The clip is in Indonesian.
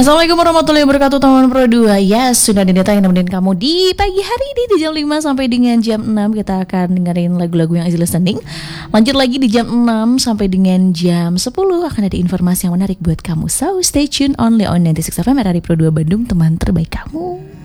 Assalamualaikum warahmatullahi wabarakatuh teman-teman Pro 2. Yes, sudah ada yang nemenin kamu di pagi hari ini di jam 5 sampai dengan jam 6. Kita akan dengerin lagu-lagu yang easy listening. Lanjut lagi di jam 6 sampai dengan jam 10 akan ada informasi yang menarik buat kamu. So stay tune only on 96 FM RRI Pro 2 Bandung, teman terbaik kamu.